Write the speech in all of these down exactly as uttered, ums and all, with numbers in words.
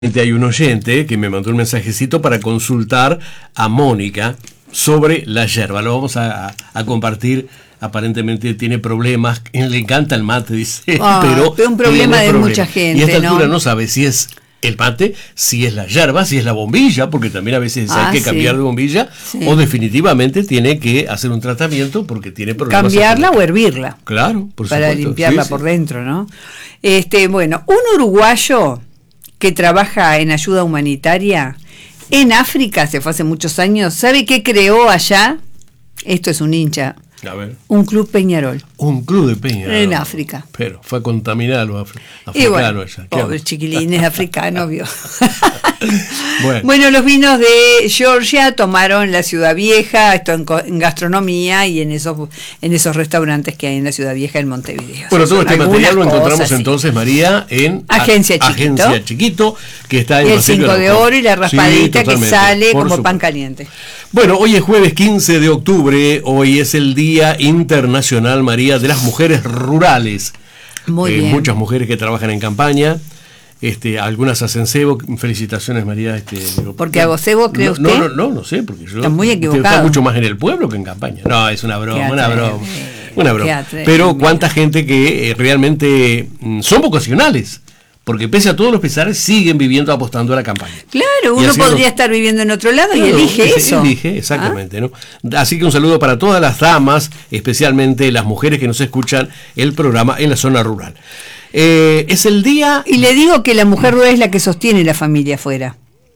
Hay un oyente que me mandó un mensajecito para consultar a Mónica sobre la yerba. Lo vamos a, a compartir. Aparentemente tiene problemas, le encanta el mate, dice, oh, pero es un problema de problema. mucha gente. Y a esta altura ¿no? no sabe si es el mate, si es la yerba, si es la bombilla, porque también a veces ah, hay que sí. cambiar de bombilla, sí. o definitivamente tiene que hacer un tratamiento porque tiene problemas. Cambiarla o hervirla. Claro, por para supuesto. limpiarla sí, por sí. dentro, ¿no? Este, bueno, un uruguayo que trabaja en ayuda humanitaria en África, se fue hace muchos años, ¿sabe qué creó allá? Esto es un hincha. A ver. Un club Peñarol. Un club de Peñarol. En África. Pero fue a contaminar a los afri- africanos. Y bueno, ella. pobres chiquilines africanos, vio. bueno. bueno, los vinos de Georgia tomaron la Ciudad Vieja, esto en, en gastronomía y en esos en esos restaurantes que hay en la Ciudad Vieja en Montevideo. Bueno, todo este material lo encontramos cosas, entonces, sí. María, en Agencia Chiquito. Agencia Chiquito, que está en y el cinco de oro y la raspadita sí, que sale como supuesto. pan caliente. Bueno, hoy es jueves quince de octubre, hoy es el Día Internacional, María, de las Mujeres Rurales. Muy eh, bien. Muchas mujeres que trabajan en campaña, este, algunas hacen cebo. Felicitaciones, María. Este, digo, ¿Porque hago cebo, cree no, usted? No, no, no, no sé, porque yo está muy equivocado. Está mucho más en el pueblo que en campaña. No, es una broma, una broma, una broma. Atreves, Pero cuánta gente que eh, realmente mm, son vocacionales. Porque pese a todos los pesares, siguen viviendo apostando a la campaña. Claro, uno podría los... estar viviendo en otro lado claro, y elige ese, eso. Elige, exactamente. ¿Ah? ¿no? Así que un saludo para todas las damas, especialmente las mujeres que nos escuchan el programa en la zona rural. Eh, es el día... Y le digo que la mujer rural es la que sostiene la familia afuera.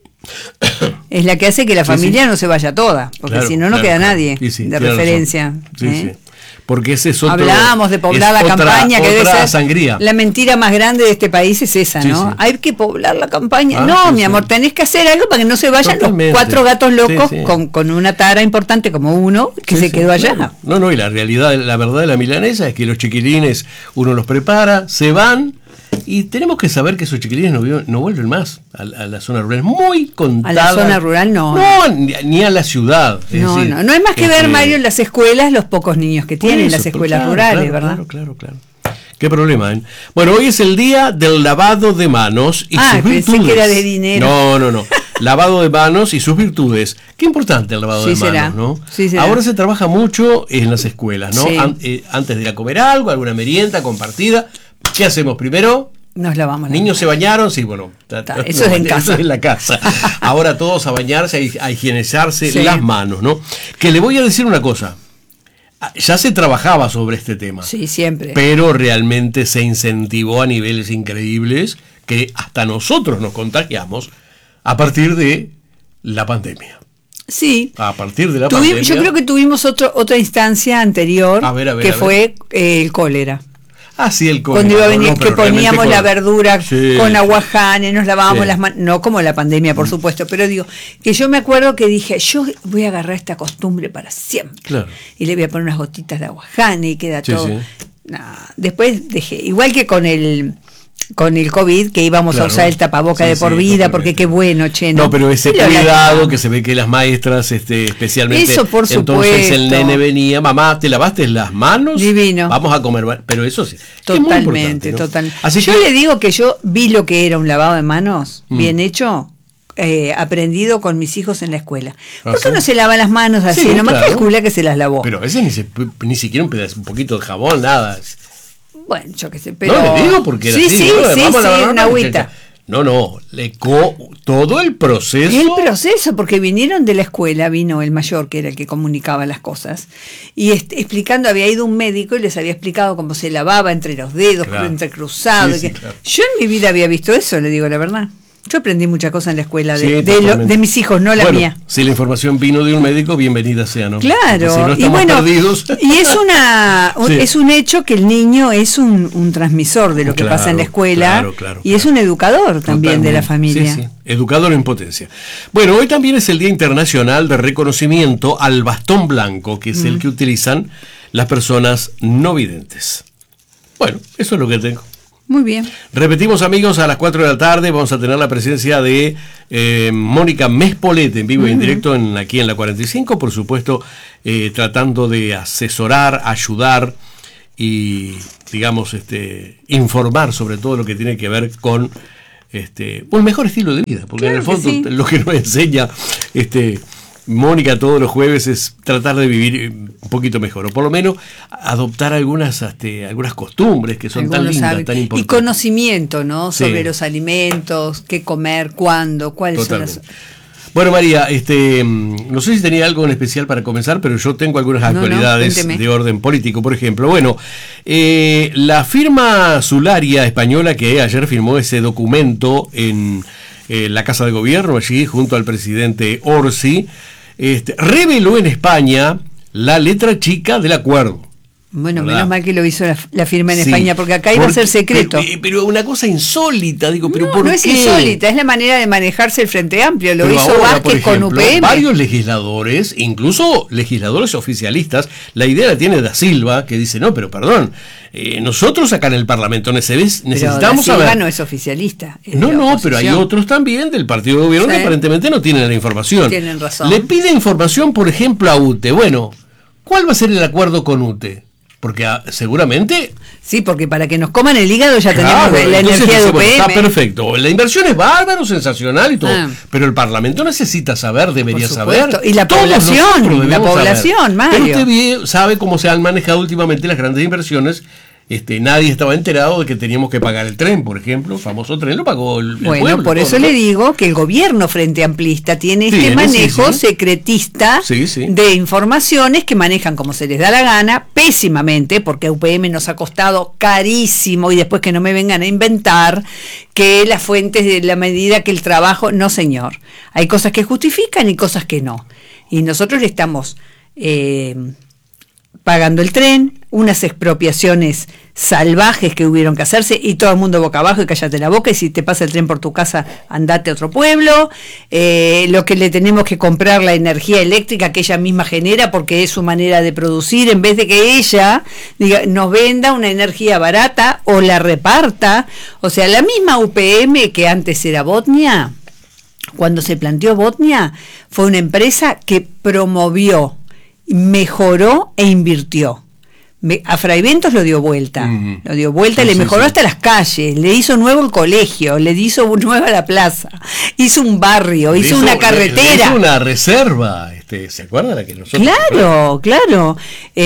Es la que hace que la familia sí, sí. no se vaya toda, porque claro, si no, no claro, queda claro. nadie Sí, sí, de referencia. Sí, ¿eh? sí. Porque ese es otro, hablábamos de poblar la otra, campaña, que otra debe ser sangría. La mentira más grande de este país es esa, sí, ¿no? Sí. Hay que poblar la campaña. Ah, no, sí, mi amor, sí. tenés que hacer algo para que no se vayan Totalmente. los cuatro gatos locos sí, sí. Con, con una tara importante como uno que sí, se sí, quedó allá. Claro. No, no, y la realidad, la verdad de la milanesa es que los chiquilines, uno los prepara, se van. Y tenemos que saber que esos chiquilines no, no vuelven más a, a la zona rural. Es muy contada. A la zona rural no. No, ni, ni a la ciudad. Es no, decir, no, no hay más que este, ver, Mario, en las escuelas, los pocos niños que tienen eso, las escuelas claro, rurales, claro, ¿verdad? Claro, claro, claro. Qué problema, ¿eh? Bueno, hoy es el día del lavado de manos y ah, sus virtudes. Pensé que era de dinero. No, no, no. Lavado de manos y sus virtudes. Qué importante el lavado sí de será. manos, ¿no? Sí será. Ahora se trabaja mucho en las escuelas, ¿no? Sí. An- eh, antes de ir a comer algo, alguna merienda compartida. ¿Qué hacemos primero? Nos lavamos. Niños se bañaron, sí, bueno. Ta, eso no, es en casa. Eso es en la casa. Ahora todos a bañarse, a higienizarse sí. las manos, ¿no? Que le voy a decir una cosa. Ya se trabajaba sobre este tema. Sí, siempre. Pero realmente se incentivó a niveles increíbles que hasta nosotros nos contagiamos a partir de la pandemia. Sí. A partir de la Tuvi- pandemia. Yo creo que tuvimos otro, otra instancia anterior a ver, a ver, que a ver. fue eh, el cólera. Ah, sí, el cólera. Cuando iba a venir, no, que poníamos con... la verdura sí, con aguajane, nos lavábamos sí. las manos, no como la pandemia, por supuesto, pero digo, que yo me acuerdo que dije, yo voy a agarrar esta costumbre para siempre. Claro. Y le voy a poner unas gotitas de aguajane y queda sí, todo. Sí. No, después dejé, igual que con el con el COVID, que íbamos claro. a usar el tapaboca sí, de por sí, vida, porque qué bueno, che. No, no pero ese pero cuidado la... que se ve que las maestras, este, especialmente. Eso, por supuesto. Entonces el nene venía, mamá, ¿te lavaste las manos? Divino. Vamos a comer, pero eso sí. Totalmente, ¿no? totalmente. Así yo que... le digo que yo vi lo que era un lavado de manos, mm. bien hecho, eh, aprendido con mis hijos en la escuela. ¿Por qué no se lava las manos así? Sí, Nomás claro. calcula que se las lavó. Pero a veces ni, se, ni siquiera un pedazo, un poquito de jabón, nada. Bueno, yo qué sé, pero... No, le digo porque era sí, así. Sí, ¿no? sí, Vamos sí, a lavar una agüita. No, no, le co todo el proceso. El proceso, porque vinieron de la escuela, vino el mayor, que era el que comunicaba las cosas, y este, explicando, había ido un médico y les había explicado cómo se lavaba entre los dedos, claro. entrecruzado. Sí, sí, que... claro. Yo en mi vida había visto eso, le digo la verdad. Yo aprendí muchas cosas en la escuela de, sí, de, lo, de mis hijos, no la bueno, mía. Si la información vino de un médico, bienvenida sea, ¿no? Claro, si no estamos y bueno, perdidos. Y es una un, sí. es un hecho que el niño es un, un transmisor de lo que claro, pasa en la escuela claro, claro, y claro. es un educador también Totalmente. de la familia. Sí, sí. Educador en potencia. Bueno, hoy también es el Día Internacional de Reconocimiento al Bastón Blanco, que es mm. el que utilizan las personas no videntes. Bueno, eso es lo que tengo. Muy bien. Repetimos, amigos, a las cuatro de la tarde vamos a tener la presencia de eh, Mónica Mespolete en vivo uh-huh. y en directo en, aquí en la cuarenta y cinco, por supuesto, eh, tratando de asesorar, ayudar y, digamos, este, informar sobre todo lo que tiene que ver con este, un mejor estilo de vida, porque Claro en el fondo que sí. lo que nos enseña este, Mónica todos los jueves es tratar de vivir un poquito mejor, o por lo menos adoptar algunas, este, algunas costumbres que son tan Algunos lindas, hábitos. tan Y importantes. conocimiento, ¿no? Sí. Sobre los alimentos, qué comer, cuándo, cuáles Totalmente. son las... Bueno, María, este, no sé si tenía algo en especial para comenzar, pero yo tengo algunas No, no, actualidades cuénteme. de orden político. Por ejemplo, bueno, eh, la firma Solaria española que ayer firmó ese documento en eh, la Casa de Gobierno, allí junto al presidente Orsi, este, reveló en España la letra chica del acuerdo. Bueno, ¿Verdad? menos mal que lo hizo la, la firma en Sí, España, porque acá iba a ser porque- secreto. Pero, pero una cosa insólita, digo, pero no, ¿por no es qué? insólita, es la manera de manejarse el Frente Amplio. Lo Pero hizo ahora, por Vázquez con ejemplo, U P M. varios legisladores, incluso legisladores oficialistas, la idea la tiene Da Silva, que dice, no, pero perdón, eh, nosotros acá en el Parlamento neces- Pero necesitamos Da Silva saber... no es oficialista. es No, de la no, pero hay oposición. otros también del partido de gobierno Sí. que aparentemente no tienen la información. Tienen razón. Le pide información, por ejemplo, a U T E. Bueno, ¿cuál va a ser el acuerdo con U T E? Porque ah, seguramente... Sí, porque para que nos coman el hígado ya Claro, tenemos la entonces energía dice, de bueno, U P M. está perfecto. La inversión es bárbaro, sensacional y todo. Ah. Pero el Parlamento necesita saber, debería Por supuesto. saber. Y la Todos población, nosotros la debemos población, saber. Mario. Pero usted vie- sabe cómo se han manejado últimamente las grandes inversiones. Este, nadie estaba enterado de que teníamos que pagar el tren, por ejemplo. El famoso tren lo pagó el, el Bueno, pueblo, por todo, eso ¿no? le digo que el gobierno frente amplista tiene este Tiene, manejo sí, sí. secretista Sí, sí. de informaciones que manejan como se les da la gana, pésimamente, porque a U P M nos ha costado carísimo, y después que no me vengan a inventar que las fuentes de la medida que el trabajo, no señor, hay cosas que justifican y cosas que no, y nosotros le estamos eh, pagando el tren, unas expropiaciones salvajes que hubieron que hacerse, y todo el mundo boca abajo y cállate la boca, y si te pasa el tren por tu casa, andate a otro pueblo, eh, lo que le tenemos que comprar la energía eléctrica que ella misma genera porque es su manera de producir, en vez de que ella diga, nos venda una energía barata o la reparta. O sea, la misma U P M que antes era Botnia, cuando se planteó Botnia, fue una empresa que promovió, mejoró e invirtió. Me, a Fraiventos lo dio vuelta, Ujú. lo dio vuelta, Sí, le sí, mejoró sí. hasta las calles, le hizo nuevo el colegio, le hizo nueva la plaza, hizo un barrio, hizo, Le una le- carretera. le hizo una reserva, este, ¿se acuerda la que nosotros? Claro, claro.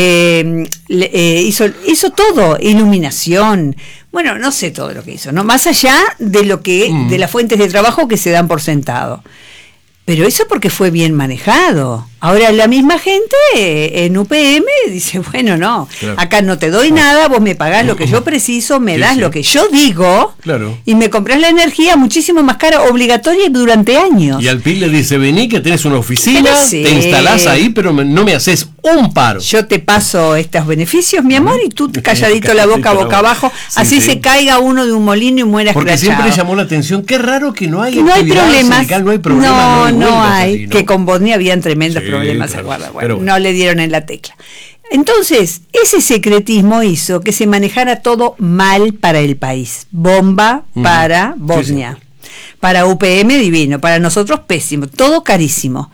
Eh, le- eh, hizo, hizo todo, iluminación. Bueno, no sé todo lo que hizo, ¿no? Más allá de lo que, Mm. de las fuentes de trabajo que se dan por sentado. Pero eso porque fue bien manejado. Ahora la misma gente eh, en U P M dice, bueno, no, Claro. acá no te doy nada, vos me pagás lo que yo preciso, me Sí, das sí. lo que yo digo, Claro. y me compras la energía muchísimo más cara, obligatoria y durante años. Y al P I le dice, vení que tenés una oficina, Pero sí. te instalás ahí, pero me- no me haces un paro. Yo te paso estos beneficios, mi amor, y tú calladito la boca, Calladito boca la boca. abajo, Sí, así sí. se caiga uno de un molino y muera Porque escrachado. siempre llamó la atención, qué raro que no hay Que no hay actividad problemas. sindical, no hay problemas, no, hay no huelgas hay. así, ¿no? Que con Botnia habían tremendos Sí, problemas, claro, ¿se acuerda? Bueno, pero bueno. no le dieron en la tecla. Entonces, ese secretismo hizo que se manejara todo mal para el país. Bomba Ujú. para Sí, Bosnia. Para U P M divino, para nosotros pésimo, todo carísimo.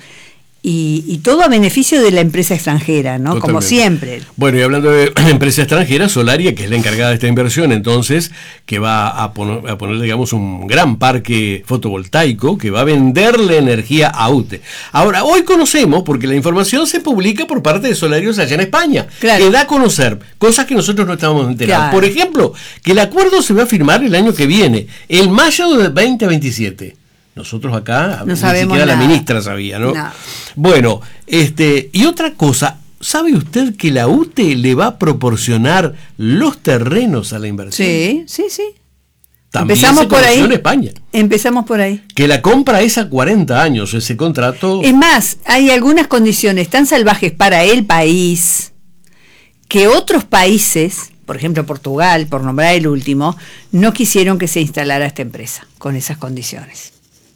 Y, y todo a beneficio de la empresa extranjera, ¿no? Como Totalmente. siempre. Bueno, y hablando de empresa extranjera, Solaria, que es la encargada de esta inversión, entonces, que va a poner, a poner, digamos, un gran parque fotovoltaico que va a venderle energía a U T E. Ahora, hoy conocemos, porque la información se publica por parte de Solarios allá en España, Claro. que da a conocer cosas que nosotros no estábamos enterados. Claro. Por ejemplo, que el acuerdo se va a firmar el año que viene, el mayo de veinte veintisiete. Nosotros acá, No ni sabemos siquiera la nada. ministra sabía, ¿no? No. Bueno, este, y otra cosa, ¿sabe usted que la U T E le va a proporcionar los terrenos a la inversión? Sí, sí, sí. También Empezamos se por ahí. conoció en España. Empezamos por ahí. Que la compra es a cuarenta años, ese contrato. Es más, hay algunas condiciones tan salvajes para el país que otros países, por ejemplo Portugal, por nombrar el último, no quisieron que se instalara esta empresa con esas condiciones.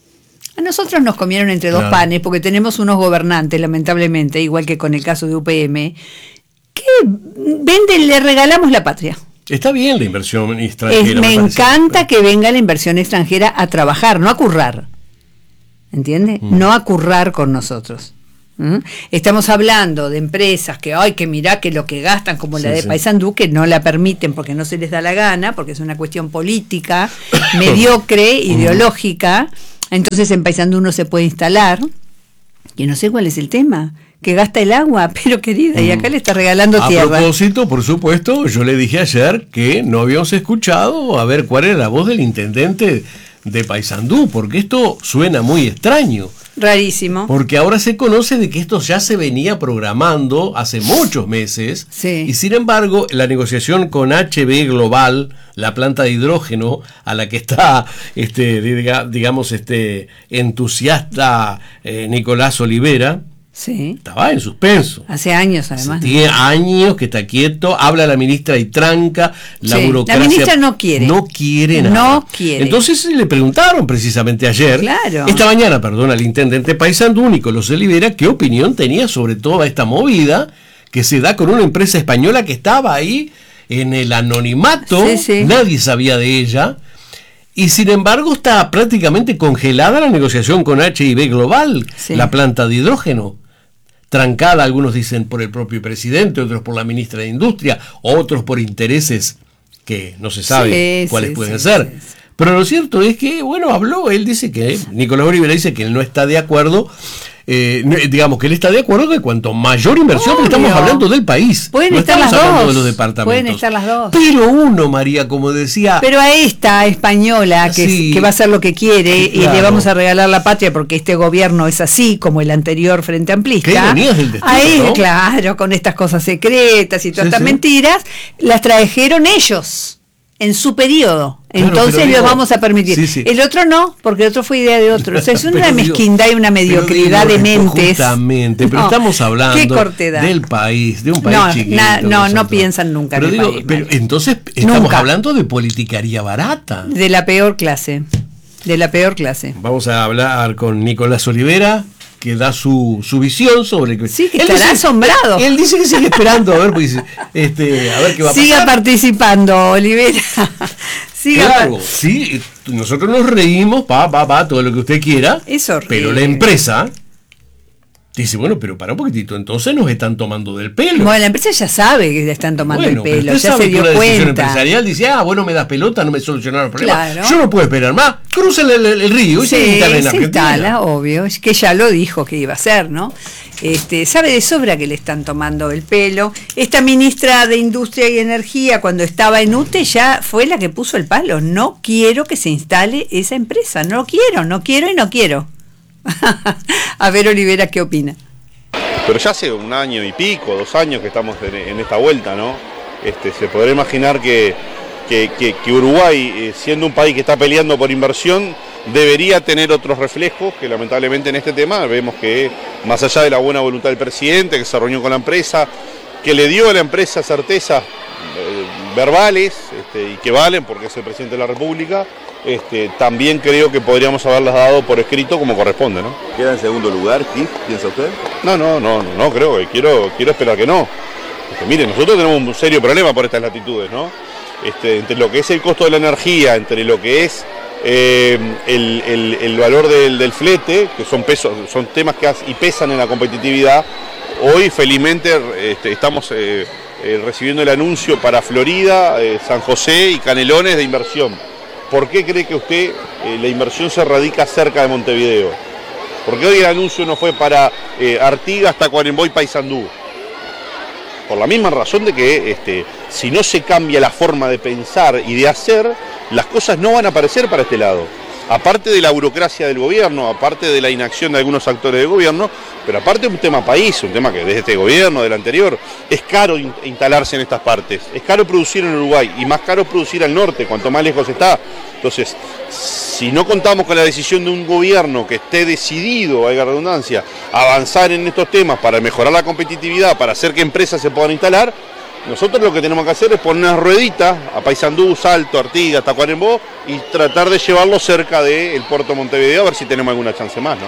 A nosotros nos comieron entre dos Claro. panes porque tenemos unos gobernantes, lamentablemente, igual que con el caso de U P M, que venden, le regalamos la patria. Está bien la inversión Es- extranjera. me parece. encanta que venga la inversión extranjera a trabajar, no a currar. ¿Entiende? Mm. No a currar con nosotros. ¿Mm? Estamos hablando de empresas que, ay, que mirá que lo que gastan, como Sí, la de sí. Paysandú, que no la permiten porque no se les da la gana, porque es una cuestión política, mediocre, ideológica. Entonces en Paysandú no se puede instalar, que no sé cuál es el tema, que gasta el agua, pero querida, y acá le está regalando A tierra. propósito, por supuesto, yo le dije ayer que no habíamos escuchado a ver cuál era la voz del intendente de Paysandú, porque esto suena muy extraño. Rarísimo. Porque ahora se conoce de que esto ya se venía programando hace muchos meses, Sí. y sin embargo la negociación con H B Global, la planta de hidrógeno a la que está, este, diga- digamos, este entusiasta eh, Nicolás Olivera, Sí. estaba en suspenso. Hace años, además. Tiene años que está quieto, habla la ministra y tranca, la Sí, burocracia. la ministra no quiere. No quiere nada. No quiere. Entonces le preguntaron precisamente ayer, Claro. esta mañana, perdón, al intendente Paysandú, Nicolás Olivera, qué opinión tenía sobre toda esta movida que se da con una empresa española que estaba ahí en el anonimato, Sí, sí. nadie sabía de ella. Y sin embargo está prácticamente congelada la negociación con H I B Global, Sí. la planta de hidrógeno. Trancada, algunos dicen por el propio presidente, otros por la ministra de Industria, otros por intereses que no se sabe Sí, cuáles sí, pueden sí, ser. sí, sí. Pero lo cierto es que, bueno, habló, él dice que, Nicolás Olivera dice que él no está de acuerdo, eh, no, digamos que él está de acuerdo que cuanto mayor inversión, pero estamos Obvio. hablando del país, Pueden no estar estamos las hablando dos, de los departamentos. pueden estar las dos. Pero uno, María, como decía... Pero a esta española que, Sí. que va a hacer lo que quiere Sí, y claro. le vamos a regalar la patria porque este gobierno es así como el anterior Frente Amplista. Qué ironías del destino, a él, ¿no? claro, con estas cosas secretas y todas Sí, estas sí. mentiras, las trajeron ellos en su periodo. Claro, Entonces pero los digo, vamos a permitir. sí, sí. El otro no, porque el otro fue idea de otro. O sea, es una Pero digo, mezquindad y una pero mediocridad digo, de mentes. Justamente, pero No, estamos qué hablando cortedad. del país, de un país No, chiquito. na- no, no nosotros. piensan nunca en Pero el digo, país, pero María. entonces estamos Nunca. hablando de politicaría barata. De la peor clase. De la peor clase. Vamos a hablar con Nicolás Olivera, que da su, su visión sobre que Sí, que Él estará dice- asombrado. Él dice que sigue esperando a ver, pues, este, a ver qué va a Siga pasar. participando, Olivera. Siga Claro, par- sí, nosotros nos reímos, pa, pa, pa, todo lo que usted quiera. Es horrible. Pero la empresa dice, bueno, pero para un poquitito, entonces nos están tomando del pelo. Bueno, la empresa ya sabe que le están tomando Bueno, el pero pelo, usted ya sabe se que dio una decisión cuenta. empresarial dice, ah, bueno, me das pelota, no me solucionaron el problema. Claro. Yo no puedo esperar más, crucen el, el- el río y se Sí, instala en se Argentina. instala, obvio, es que ya lo dijo que iba a hacer, ¿no? Este, sabe de sobra que le están tomando el pelo. Esta ministra de Industria y Energía, cuando estaba en U T E, ya fue la que puso el palo. No quiero que se instale esa empresa, no quiero, no quiero y no quiero. A ver, Olivera, ¿qué opina? Pero ya hace un año y pico, dos años que estamos en, en esta vuelta, ¿no? Este, se podrá imaginar que, que, que- que Uruguay, eh, siendo un país que está peleando por inversión, debería tener otros reflejos que lamentablemente en este tema vemos que más allá de la buena voluntad del presidente, que se reunió con la empresa, que le dio a la empresa certezas eh, verbales este, y que valen porque es el presidente de la República, este, también creo que podríamos haberlas dado por escrito como corresponde, ¿no? ¿Queda en segundo lugar, Keith, piensa usted? No, no, no, no, no creo que quiero, quiero esperar que no. Este, mire, nosotros tenemos un serio problema por estas latitudes, ¿no? Este, entre lo que es el costo de la energía, entre lo que es eh, el, el- el valor del, del flete, que son pesos, son temas que hace- y pesan en la competitividad. Hoy felizmente este, estamos eh, eh, recibiendo el anuncio para Florida, eh, San José y Canelones de inversión. ¿Por qué cree que usted eh, la inversión se radica cerca de Montevideo? Porque hoy el anuncio no fue para eh, Artigas, Tacuarembó y Paysandú. Por la misma razón de que este, si no se cambia la forma de pensar y de hacer, las cosas no van a aparecer para este lado. Aparte de la burocracia del gobierno, aparte de la inacción de algunos actores del gobierno, pero aparte de un tema país, un tema que desde este gobierno, del anterior, es caro in- instalarse en estas partes. Es caro producir en Uruguay y más caro producir al norte, cuanto más lejos está. Entonces, si no contamos con la decisión de un gobierno que esté decidido, valga la redundancia, a avanzar en estos temas para mejorar la competitividad, para hacer que empresas se puedan instalar, nosotros lo que tenemos que hacer es poner una ruedita a Paysandú, Salto, Artigas, Tacuarembó y tratar de llevarlo cerca del puerto de Montevideo a ver si tenemos alguna chance más, ¿no?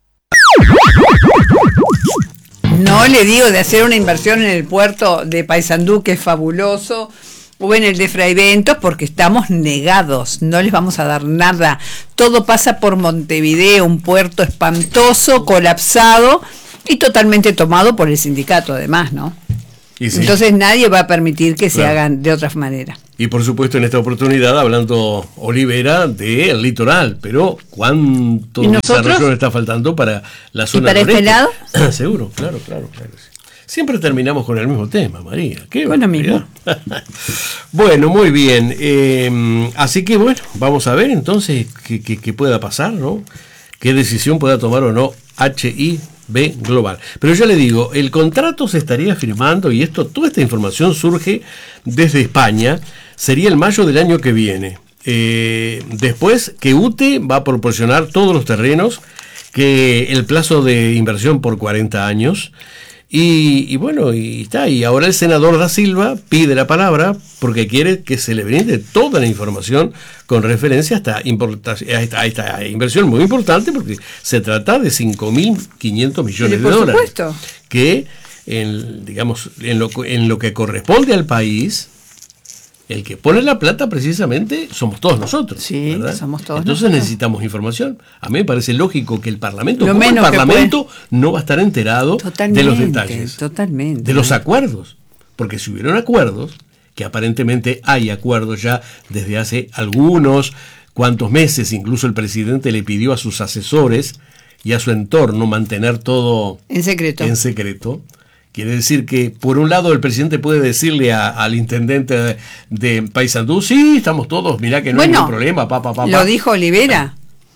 No le digo de hacer una inversión en el puerto de Paysandú, que es fabuloso, o en el de Fraiventos, porque estamos negados, no les vamos a dar nada. Todo pasa por Montevideo, un puerto espantoso, colapsado, Y totalmente tomado por el sindicato, además, ¿no? Y sí. Entonces nadie va a permitir que se Claro. hagan de otra manera. Y por supuesto en esta oportunidad hablando Olivera del litoral, pero ¿cuánto ¿Y nosotros? desarrollo le está faltando para la zona para este noreste? lado? Seguro, claro, claro, claro. Sí. Siempre terminamos con el mismo tema, María. ¿Qué Con lo barbaridad. Bueno, muy bien. Eh, así que bueno, vamos a ver entonces qué, qué, qué pueda pasar, ¿no? Qué decisión pueda tomar o no H I B Global. Pero yo le digo, el contrato se estaría firmando, y esto, toda esta información surge desde España, sería el mayo del año que viene. Eh, después que UTE va a proporcionar todos los terrenos, que el plazo de inversión por cuarenta años, y, y bueno, y está. Y ahora el senador Da Silva pide la palabra porque quiere que se le brinde toda la información con referencia a esta, importa, a esta, a esta inversión muy importante, porque se trata de cinco mil quinientos millones Sí, de por dólares. supuesto. Que, en, digamos, en lo, en lo que corresponde al país, el que pone la plata precisamente somos todos nosotros. Sí, ¿verdad? somos todos Entonces nosotros. necesitamos información. A mí me parece lógico que el Parlamento, Lo como el menos que Parlamento no va a estar enterado Totalmente, de los detalles, totalmente. de los acuerdos. Porque si hubieron acuerdos, que aparentemente hay acuerdos ya desde hace algunos cuantos meses, incluso el presidente le pidió a sus asesores y a su entorno mantener todo En secreto. en secreto. Quiere decir que, por un lado, el presidente puede decirle a, al intendente de, de Paysandú, sí, estamos todos, mirá que no Bueno, hay ningún problema, pa, pa, pa, pa. Lo dijo Olivera.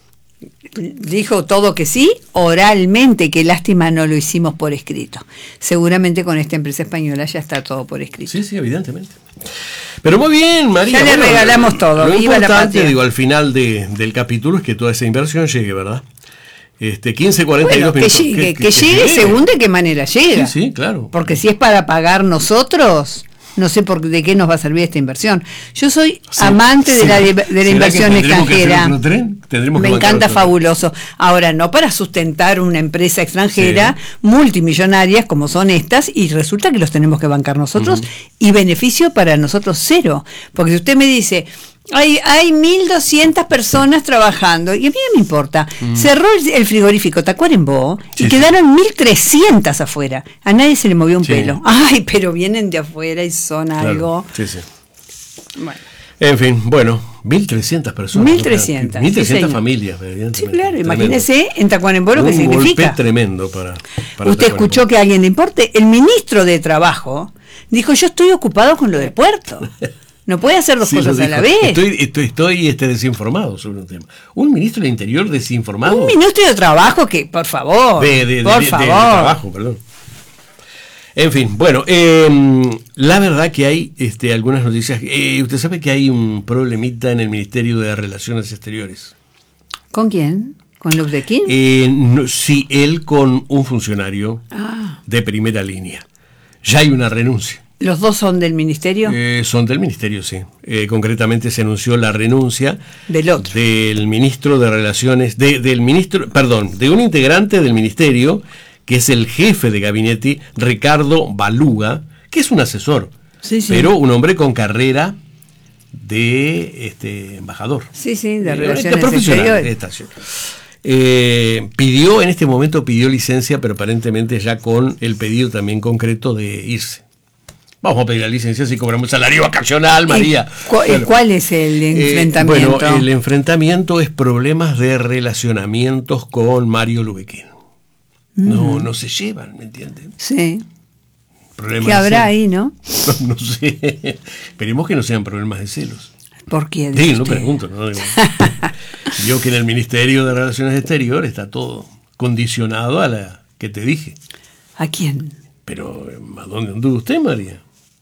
Dijo todo que sí, oralmente, qué lástima no lo hicimos por escrito. Seguramente con esta empresa española ya está todo por escrito. Sí, sí, evidentemente. Pero muy bien, María. Ya le regalamos todo, Lo viva la importante, patria. digo, al final de, del capítulo es que toda esa inversión llegue, ¿verdad? Este, quince cuarenta y dos Bueno, que minutos. llegue, que, llegue según de qué manera llega. Sí, sí, claro. Porque si es para pagar nosotros, no sé por de qué nos va a servir esta inversión. Yo soy Sí, amante de sí. la, de la ¿Será inversión que tendremos que hacer extranjera. otro tren? Tendremos que Me bancar encanta, otro tren. fabuloso. Ahora, no para sustentar una empresa extranjera multimillonarias como son estas, y resulta que los tenemos que bancar nosotros, uh-huh. y beneficio para nosotros cero. Porque si usted me dice, hay, hay mil doscientas personas trabajando, y a mí no me importa, uh-huh. cerró el, el frigorífico Tacuarembó, sí, y quedaron mil trescientas afuera. A nadie se le movió un sí. pelo. Ay, pero vienen de afuera y son claro. algo... Sí, sí. Bueno. En fin, bueno, mil trescientas personas. mil trescientas. mil trescientas sí, familias, evidentemente. Sí, claro, tremendo. Imagínese en Tacuarembó lo que Un significa. golpe tremendo para, para Usted escuchó que a alguien le importe. El ministro de Trabajo dijo, yo estoy ocupado con lo del puerto. No puede hacer dos sí, cosas a la vez. Estoy, estoy, estoy este, desinformado sobre un tema. Un ministro del Interior desinformado. Un ministro de Trabajo que, por favor, de, de, por de, favor. De, de trabajo, perdón. En fin, bueno, eh, la verdad que hay este, algunas noticias. Eh, usted sabe que hay un problemita en el Ministerio de Relaciones Exteriores. ¿Con quién? ¿Con Luz de King? Eh, no, sí, él con un funcionario ah. de primera línea. Ya hay una renuncia. ¿Los dos son del ministerio? Eh, son del ministerio, sí. Eh, concretamente se anunció la renuncia del otro. Del ministro de Relaciones, de, del ministro, perdón, de un integrante del ministerio, que es el jefe de gabinete, Ricardo Baluga, que es un asesor, sí, sí. pero un hombre con carrera de este embajador. Sí, sí, de eh, relaciones profesional, exteriores. Eh, pidió, en este momento pidió licencia, pero aparentemente ya con el pedido también concreto de irse. Vamos a pedir la licencia si cobramos salario vacacional, María. ¿Cu bueno, ¿Cuál es el enfrentamiento? Eh, bueno, el enfrentamiento es problemas de relacionamientos con Mario Lubequín. Mm. No, no se llevan, ¿me entienden? Sí. Problemas ¿Qué habrá ahí, no? no? No sé. Esperemos que no sean problemas de celos. ¿Por qué? Sí, no pregunto. ¿no? Yo que en el Ministerio de Relaciones Exteriores está todo condicionado a la que te dije. ¿A quién? Pero, ¿a dónde anduvo usted, María?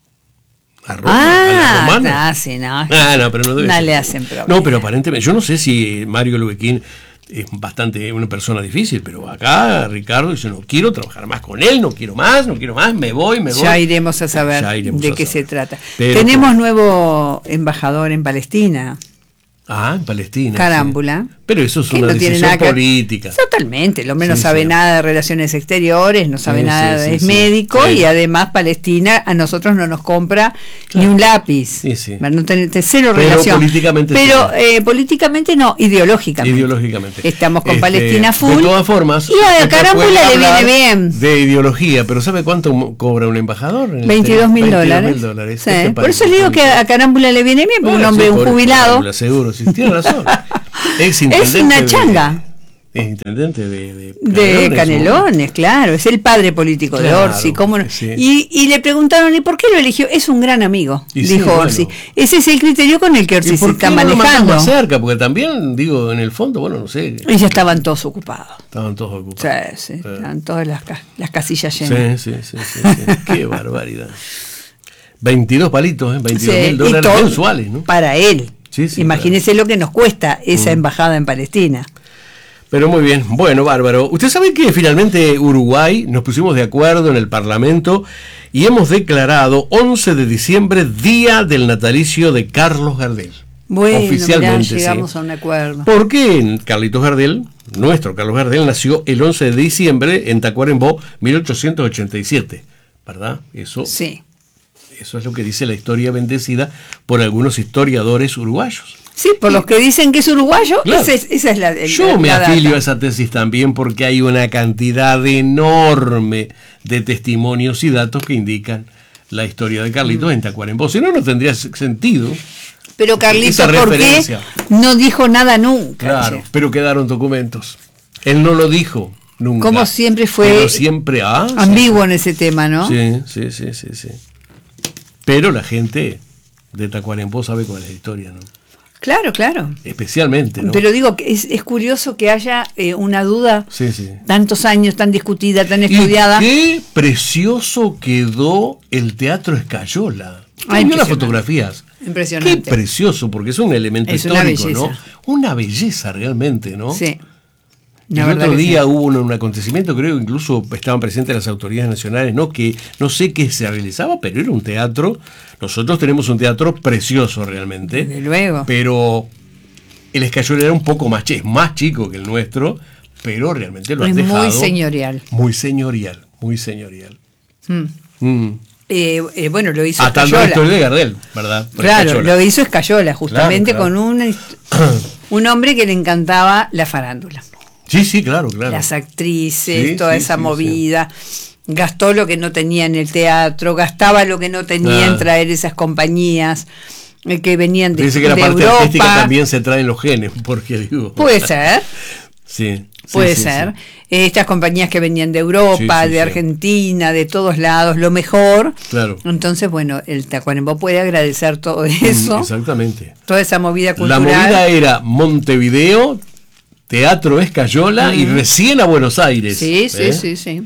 A Roma, ah, a la romana. No, sí, no. Ah, no, pero no debe no ser. le hacen problema. No, pero aparentemente, yo no sé si Mario Lubequín es bastante una persona difícil, pero acá Ricardo dice, no quiero trabajar más con él, no quiero más, no quiero más, me voy, me voy. Ya iremos a saber iremos de a qué saber. se trata. Pero, Tenemos nuevo embajador en Palestina. Ah, en Palestina. Carámbula. Sí. Pero eso es Que una no tiene decisión nada que- política. Totalmente, el hombre no Sí, sabe sí. nada de relaciones exteriores, no sabe Sí, nada, sí, sí, es sí. médico Sí. y además Palestina a nosotros no nos compra Claro. ni un lápiz. Sí, sí. No tiene cero Pero relación. políticamente Pero sí. eh, políticamente no, ideológicamente. Ideológicamente. Estamos con Este, Palestina full. De todas formas. Y a usted Carámbula puede le viene hablar bien. De ideología, pero ¿sabe cuánto mo- cobra un embajador? En el veintidós mil tema? dólares. veintidós mil dólares. Sí, Este Por país eso le digo es que a Carámbula le viene bien, porque Bueno, un hombre, sí, un por- jubilado. Carámbula, seguro, sí, tiene razón. Ex Es intendente una de- changa. Es intendente de, de, De Canelones, Canelones, claro, es el padre político de Claro, Orsi. ¿Cómo no? sí. y, y le preguntaron, ¿y por qué lo eligió? Es un gran amigo, Y sí, dijo bueno. Orsi. Ese es el criterio con el que ¿Y Orsi se por qué está no lo mandan manejando. más cerca? Porque también, digo, en el fondo, bueno, no sé, Y ya estaban todos ocupados. estaban todos Sí, ocupados. sí, Sí. estaban todas las, ca- las casillas Sí, llenas. sí, sí, sí, sí. Qué barbaridad. veintidós palitos, ¿eh? veintidós Sí, mil y dólares todo mensuales, ¿no? Para él. Sí, sí, Imagínese lo que nos cuesta esa Mm. embajada en Palestina. Pero muy bien, bueno, bárbaro. Usted sabe que finalmente Uruguay nos pusimos de acuerdo en el Parlamento y hemos declarado once de diciembre Día del Natalicio de Carlos Gardel. Bueno, mirá, Oficialmente, llegamos sí. a un acuerdo. Porque Carlitos Gardel, nuestro Carlos Gardel, nació el once de diciembre en Tacuarembó, mil ochocientos ochenta y siete, ¿verdad? Eso, Sí. eso es lo que dice la historia bendecida por algunos historiadores uruguayos. Sí, por los que dicen que es uruguayo, Claro. esa es, esa es la, el- Yo la me data. afilio a esa tesis también porque hay una cantidad enorme de testimonios y datos que indican la historia de Carlitos en Tacuarembó. Si no, no tendría sentido. Pero Carlitos, esa ¿por qué referencia. no dijo nada nunca? Claro, Che? pero quedaron documentos. Él no lo dijo nunca. Como siempre fue Pero siempre ah, sí, ambiguo en ese tema, ¿no? Sí, sí, sí, sí, sí. Pero la gente de Tacuarembó sabe cuál es la historia, ¿no? Claro, claro. Especialmente, ¿no? Pero digo que es, es curioso que haya eh, una duda Sí, sí. tantos años, tan discutida, tan Y estudiada. qué precioso quedó el Teatro Escayola. Ay, ¿Vio las impresionante. fotografías? Impresionante. Qué precioso, porque es un elemento Es una histórico, ¿no? belleza. Una belleza realmente, ¿no? Sí. El La verdad otro que día sí. hubo un, un acontecimiento, creo, incluso estaban presentes las autoridades nacionales, ¿no? Que no sé qué se realizaba, pero era un teatro. Nosotros tenemos un teatro precioso realmente. Desde luego. Pero el Escayola era un poco más, es más chico que el nuestro, pero realmente lo han Es dejado. muy señorial. Muy señorial, muy señorial. Mm. Mm. Eh, eh, bueno, lo hizo Atando la Escayola. historia de Gardel, ¿verdad? Por Claro, Escayola. lo hizo Escayola, justamente Claro, claro. con un, un hombre que le encantaba la farándula. Sí, sí, claro, claro. Las actrices, Sí, toda sí, esa sí, movida. Gastó lo que no tenía en el teatro, gastaba lo que no tenía Ah. en traer esas compañías eh, que venían de, Dice que la de parte artística Europa. también se trae en los genes, porque digo. Puede ser, Sí. sí, puede sí, ser. sí. Eh, Estas compañías que venían de Europa, Sí, sí, de sí. Argentina, de todos lados, lo mejor. Claro. Entonces, bueno, el Tacuarembó puede agradecer todo eso, Mm, Exactamente. toda esa movida La cultural. movida era Montevideo, Teatro Escayola y Mm. recién a Buenos Aires. Sí, sí, ¿eh? sí, sí.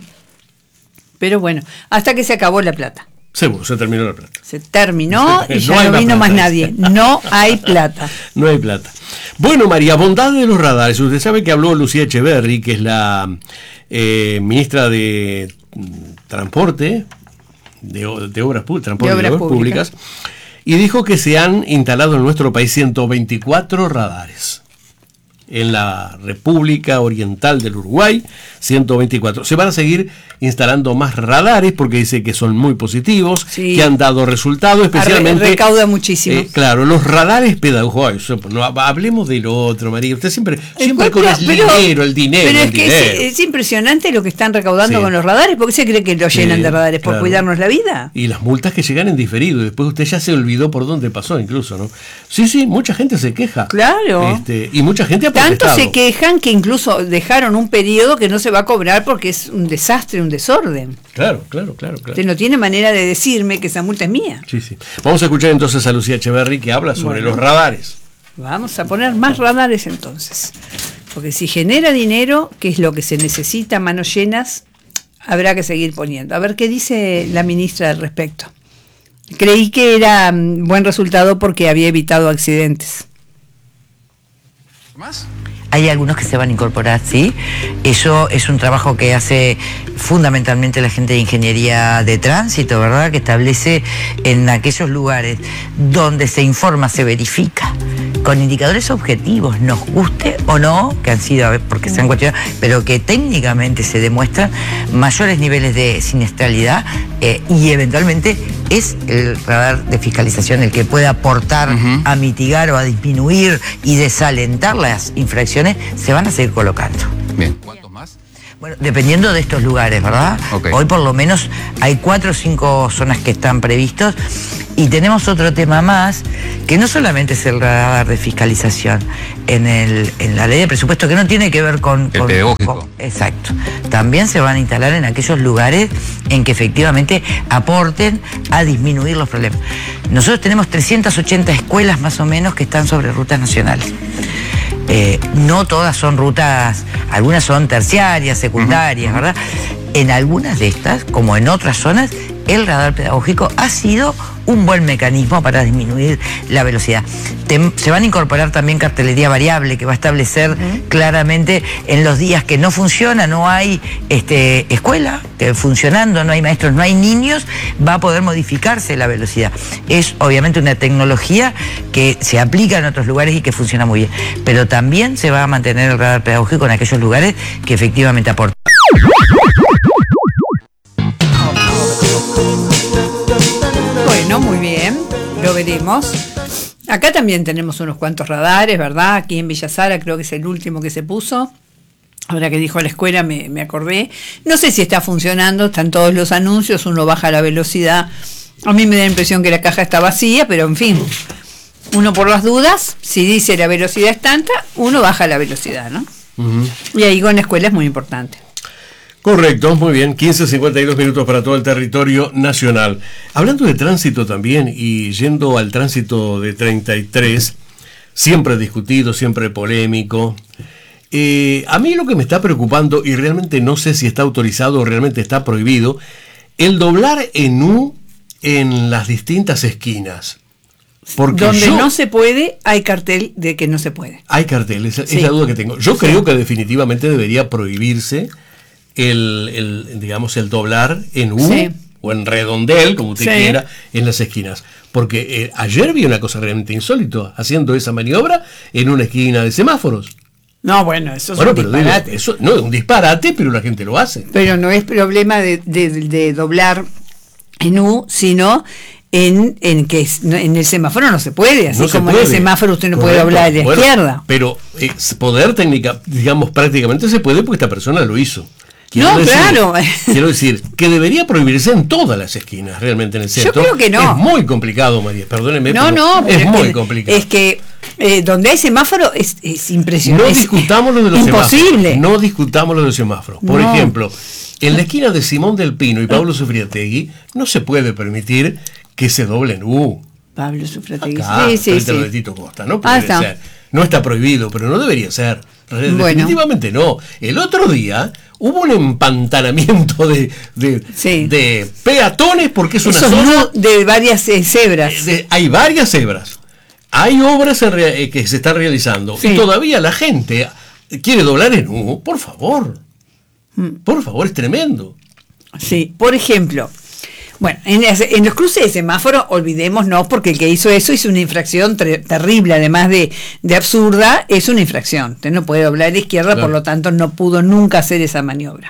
Pero bueno, hasta que se acabó la plata. Seguro, se terminó la plata. Se terminó y No ya hay no más vino plata. más nadie. No hay plata. No hay plata. Bueno, María, bondad de los radares. Usted sabe que habló Lucía Echeverri, que es la eh, ministra de mm, Transporte, de, o- de Obras, Pu- Transporte De y Obras Obras Públicas. Públicas, y dijo que se han instalado en nuestro país ciento veinticuatro radares. En la República Oriental del Uruguay, ciento veinticuatro. Se van a seguir instalando más radares porque dice que son muy positivos, Sí. que han dado resultados, especialmente... Arre- recauda muchísimo. Eh, claro, los radares pedagógicos. No, hablemos del otro, María. Usted siempre, siempre con el Pero- dinero, el dinero, Pero el es que dinero. es, es impresionante lo que están recaudando Sí. con los radares. ¿Por qué se cree que lo Sí, llenan de radares? ¿Por claro. cuidarnos la vida? Y las multas que llegan en diferido. Después usted ya se olvidó por dónde pasó, incluso, ¿no? Sí, sí, mucha gente se queja. Claro. Este, y mucha gente ha Tanto protestado. se quejan que incluso dejaron un periodo que no se va a cobrar porque es un desastre, un desorden. Claro, claro, claro, claro. Usted no tiene manera de decirme que esa multa es mía. Sí, sí. Vamos a escuchar entonces a Lucía Echeverri que habla sobre Bueno. los radares. Vamos a poner más radares entonces. Porque si genera dinero, que es lo que se necesita, manos llenas, habrá que seguir poniendo. A ver qué dice la ministra al respecto. Creí que era mm, buen resultado porque había evitado accidentes. ¿Más? Hay algunos que se van a incorporar, sí. Eso es un trabajo que hace fundamentalmente la gente de ingeniería de tránsito, ¿verdad? Que establece en aquellos lugares donde se informa, se verifica con indicadores objetivos, nos guste o no, que han sido, porque se han cuestionado, pero que técnicamente se demuestran mayores niveles de siniestralidad eh, y eventualmente es el radar de fiscalización el que puede aportar uh-huh. a mitigar o a disminuir y desalentar las infracciones, se van a seguir colocando. Bien. ¿Cuántos más? Bueno, dependiendo de estos lugares, ¿verdad? Okay. Hoy por lo menos hay cuatro o cinco zonas que están previstos y tenemos otro tema más, que no solamente es el radar de fiscalización en, el, en la ley de presupuesto, que no tiene que ver con... El con, pedagógico. Con, exacto. También se van a instalar en aquellos lugares en que efectivamente aporten a disminuir los problemas. Nosotros tenemos trescientas ochenta escuelas más o menos que están sobre rutas nacionales. Eh, no todas son rutas, algunas son terciarias, secundarias, ¿verdad? En algunas de estas, como en otras zonas, el radar pedagógico ha sido un buen mecanismo para disminuir la velocidad. Te, se van a incorporar también cartelería variable que va a establecer uh-huh. claramente en los días que no funciona, no hay este, escuela que funcionando, no hay maestros, no hay niños, va a poder modificarse la velocidad. Es obviamente una tecnología que se aplica en otros lugares y que funciona muy bien, pero también se va a mantener el radar pedagógico en aquellos lugares que efectivamente aportan. Bueno, muy bien, lo veremos. Acá también tenemos unos cuantos radares, ¿verdad? Aquí en Villa Sara creo que es el último que se puso. Ahora que dijo la escuela me, me acordé. No sé si está funcionando, están todos los anuncios, uno baja la velocidad. A mí me da la impresión que la caja está vacía, pero en fin, uno por las dudas, si dice la velocidad es tanta, uno baja la velocidad, ¿no? Uh-huh. Y ahí con la escuela es muy importante. Correcto, muy bien, quince cincuenta y dos minutos para todo el territorio nacional. Hablando de tránsito también y yendo al tránsito de treinta y tres, siempre discutido, siempre polémico. Eh, a mí lo que me está preocupando, y realmente no sé si está autorizado o realmente está prohibido, el doblar en U en las distintas esquinas. Porque donde yo, no se puede, hay cartel de que no se puede. Hay cartel, esa sí. es la duda que tengo. Yo sí. creo que definitivamente debería prohibirse el, el digamos, el doblar en U sí. o en redondel, como usted sí. quiera, en las esquinas. Porque eh, ayer vi una cosa realmente insólita, haciendo esa maniobra en una esquina de semáforos. No, bueno, eso es bueno, un pero disparate. Digo, eso no es un disparate, pero la gente lo hace. Pero no es problema de, de, de doblar en U, sino en, en que en el semáforo no se puede, así no como puede. En el semáforo usted no Correcto. Puede doblar a la bueno, izquierda. Pero eh, poder técnica, digamos, prácticamente se puede porque esta persona lo hizo. Quiero no, decir, claro. Quiero decir que debería prohibirse en todas las esquinas, realmente en el centro. Yo creo que no. Es muy complicado, María, perdóneme. No, no, es muy que, complicado. Es que eh, donde hay semáforo es, es impresionante. No discutamos lo de los imposible. semáforos. No discutamos lo de los semáforos. Por no. ejemplo, en la esquina de Simón del Pino y Pablo Sufriategui no se puede permitir que se doblen U. Pablo Sufriategui. Acá, sí, sí, sí. De Tito Costa, no puede ah, está. ser. No está prohibido, pero no debería ser. Definitivamente bueno. no. El otro día hubo un empantanamiento de, de, sí. de peatones porque es una Eso zona no de varias eh, cebras. De, de, hay varias cebras. Hay obras en rea, eh, que se están realizando sí. y todavía la gente quiere doblar en U. Por favor. Mm. Por favor, es tremendo. Sí, por ejemplo, bueno, en, en los cruces de semáforo, olvidémonos, porque el que hizo eso hizo una infracción ter- terrible, además de, de absurda, es una infracción. Usted no puede doblar a la izquierda, claro. Por lo tanto no pudo nunca hacer esa maniobra.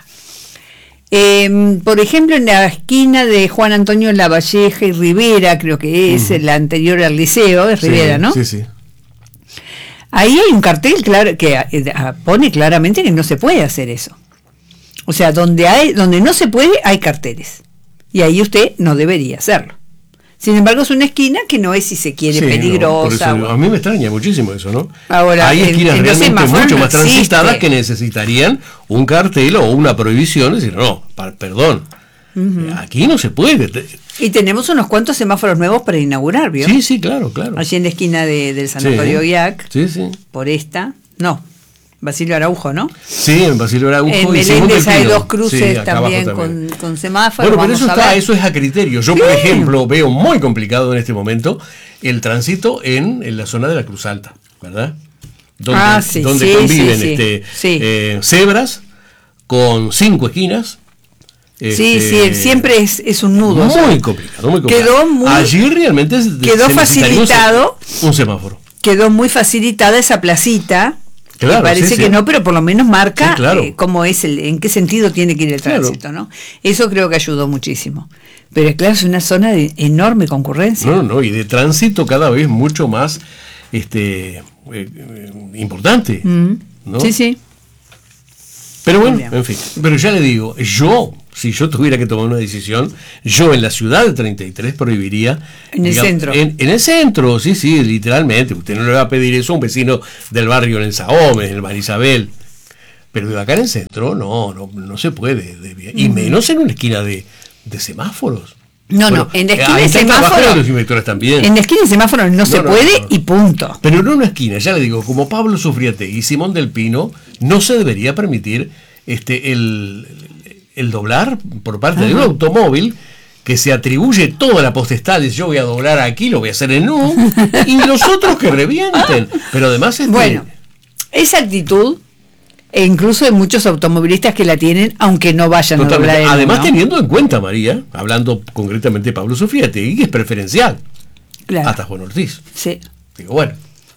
Eh, por ejemplo, en la esquina de Juan Antonio Lavalleja y Rivera, creo que es uh-huh. la anterior al liceo, es Rivera, sí, ¿no? Sí, sí. Ahí hay un cartel claro que eh, pone claramente que no se puede hacer eso. O sea, donde hay, donde no se puede, hay carteles. Y ahí usted no debería hacerlo. Sin embargo, es una esquina que no es, si se quiere, sí, peligrosa. No, eso, a mí me extraña muchísimo eso, ¿no? Ahora, hay esquinas en, en realmente mucho no más transitadas existe. Que necesitarían un cartel o una prohibición. Es decir, no, pa, perdón, uh-huh. aquí no se puede. Y tenemos unos cuantos semáforos nuevos para inaugurar, ¿vio? Sí, sí, claro, claro. Allí en la esquina de, del Sanatorio sí. I A C. Sí, sí. Por esta, no. Basilio Araujo, ¿no? Sí, en Basilio Araujo. En Meléndez hay dos cruces sí, también, también. Con, con semáforos. Bueno, pero eso está, eso es a criterio. Yo, sí. por ejemplo, veo muy complicado en este momento el tránsito en, en la zona de la Cruz Alta, ¿verdad? Donde, ah, sí, donde sí, conviven sí, este, sí. Eh, cebras con cinco esquinas. Sí, este, sí, siempre es, es un nudo. Muy o sea, complicado, muy complicado. Quedó muy, Allí realmente quedó facilitado un semáforo. quedó muy facilitada esa placita. Claro, parece sí, que sí. no, pero por lo menos marca Sí, claro. eh, cómo es el, en qué sentido tiene que ir el Claro. tránsito, ¿no? Eso creo que ayudó muchísimo. Pero claro, es una zona de enorme concurrencia. No, no, y de tránsito cada vez mucho más este eh, eh, importante. Mm. ¿no? Sí, sí. Pero bueno, Bien. en fin. Pero ya le digo, yo, si yo tuviera que tomar una decisión, yo en la ciudad del treinta y tres prohibiría. En el centro. En, en el centro, sí, sí, literalmente. Usted no le va a pedir eso a un vecino del barrio en el Saome, en el Marisabel. Pero de acá en el centro, no, no, no se puede. de- y menos en una esquina de, de semáforos. No, Bueno, no, en la esquina ahí de está el trabajo de semáforo. los inspectores también. En la esquina de semáforo no, se no, puede no. y punto. Pero no en una esquina, ya le digo, como Pablo Sufriate y Simón del Pino, no se debería permitir este el, el doblar por parte de un automóvil que se atribuye toda la potestad de yo voy a doblar aquí, lo voy a hacer en U, y los otros que revienten. Pero además este, Bueno, esa actitud, e incluso hay muchos automovilistas que la tienen, aunque no vayan totalmente, a doblar en además ¿no? teniendo en cuenta, María, hablando concretamente de Pablo Sufriate, y que es preferencial Claro. hasta Juan Ortiz. Sí, Digo, bueno,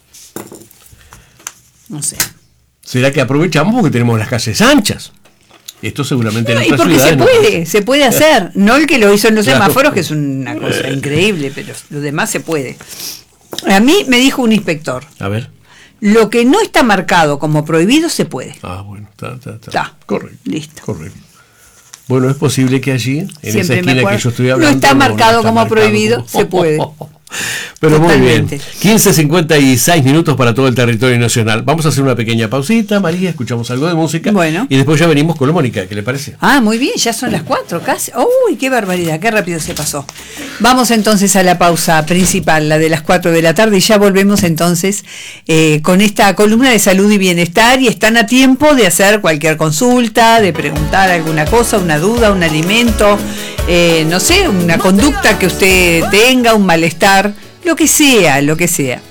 no sé. será que aprovechamos porque tenemos las calles anchas. Esto seguramente No, en y otras porque se ciudades no puede, pasa. se puede hacer. No el que lo hizo en los Claro. semáforos, que es una cosa increíble, pero lo demás se puede. A mí me dijo un inspector, A ver. lo que no está marcado como prohibido se puede. Ah, bueno, está, está, está. Está. Correcto. Listo. Correcto. Bueno, es posible que allí, en Siempre esa me esquina acuerdo. que yo estoy No hablando. está marcado está como prohibido, se puede. Pero Totalmente. muy bien. quince cincuenta y seis minutos para todo el territorio nacional. Vamos a hacer una pequeña pausita, María, escuchamos algo de música. Bueno. Y después ya venimos con lo Mónica, ¿qué le parece? Ah, muy bien, ya son las cuatro casi. Uy, qué barbaridad, qué rápido se pasó. Vamos entonces a la pausa principal, la de las cuatro de la tarde, y ya volvemos entonces eh, con esta columna de salud y bienestar, y están a tiempo de hacer cualquier consulta, de preguntar alguna cosa, una duda, un alimento, eh, no sé, una conducta que usted tenga, un malestar, lo que sea, lo que sea.